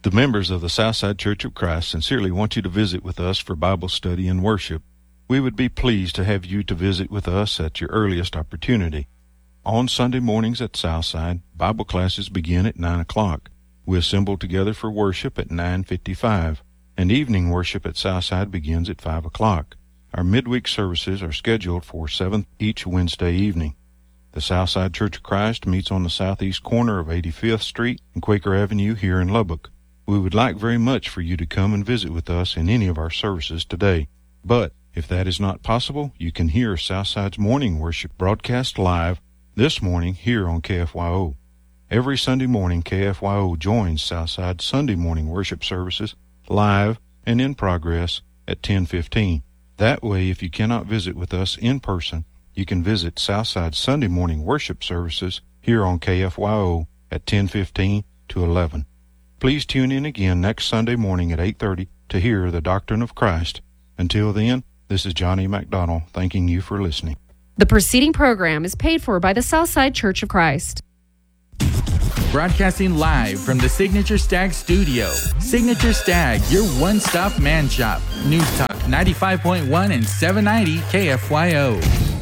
The members of the Southside Church of Christ sincerely want you to visit with us for Bible study and worship. We would be pleased to have you to visit with us at your earliest opportunity. On Sunday mornings at Southside, Bible classes begin at 9 o'clock. We assemble together for worship at 9:55, and evening worship at Southside begins at 5 o'clock. Our midweek services are scheduled for 7th each Wednesday evening. The Southside Church of Christ meets on the southeast corner of 85th Street and Quaker Avenue here in Lubbock. We would like very much for you to come and visit with us in any of our services today. But if that is not possible, you can hear Southside's morning worship broadcast live this morning here on KFYO. Every Sunday morning, KFYO joins Southside's Sunday morning worship services live and in progress at 10:15. That way, if you cannot visit with us in person, you can visit Southside's Sunday morning worship services here on KFYO at 10:15 to 11. Please tune in again next Sunday morning at 8:30 to hear the Doctrine of Christ. Until then, this is Johnny McDonald thanking you for listening. The preceding program is paid for by the Southside Church of Christ. Broadcasting live from the Signature Stag Studio. Signature Stag, your one-stop man shop. News Talk 95.1 and 790 KFYO.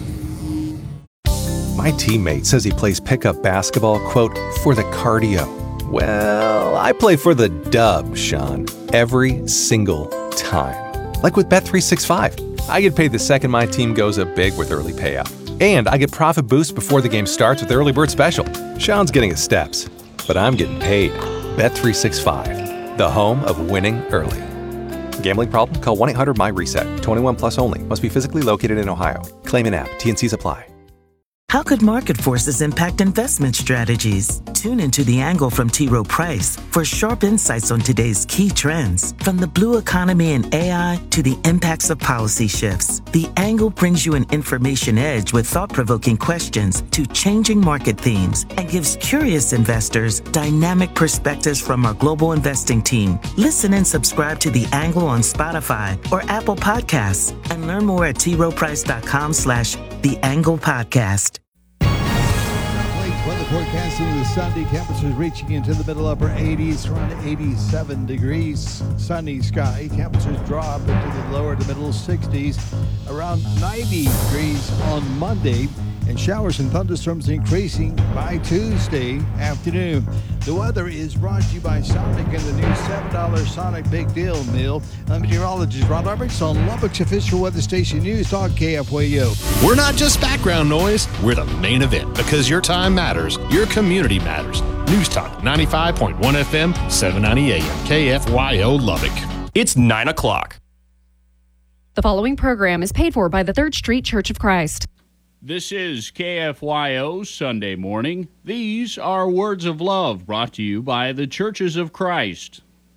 My teammate says he plays pickup basketball, quote, for the cardio. Well, I play for the dub, Sean, every single time. Like with Bet365. I get paid the second my team goes up big with early payout. And I get profit boost before the game starts with Early Bird Special. Sean's getting his steps, but I'm getting paid. Bet365, the home of winning early. Gambling problem? Call 1-800-MY-RESET. 21 plus only. Must be physically located in Ohio. Claim in app. T&Cs apply. How could market forces impact investment strategies? Tune into The Angle from T. Rowe Price for sharp insights on today's key trends. From the blue economy and AI to the impacts of policy shifts, The Angle brings you an information edge with thought-provoking questions to changing market themes and gives curious investors dynamic perspectives from our global investing team. Listen and subscribe to The Angle on Spotify or Apple Podcasts and learn more at troprice.com/The Angle Podcast. Weather forecast into the Sunday. Temperatures reaching into the middle upper 80s, around 87 degrees. Sunny sky. Temperatures drop into the lower to middle 60s, around 90 degrees on Monday. And showers and thunderstorms increasing by Tuesday afternoon. The weather is brought to you by Sonic and the new $7 Sonic Big Deal Meal. I'm meteorologist Ron Roberts on Lubbock's official weather station News Talk KFYO. We're not just background noise, we're the main event because your time matters, your community matters. News Talk 95.1 FM, 790 AM, KFYO Lubbock. It's 9 o'clock. The following program is paid for by the Third Street Church of Christ. This is KFYO Sunday Morning. These are Words of Love brought to you by the Churches of Christ.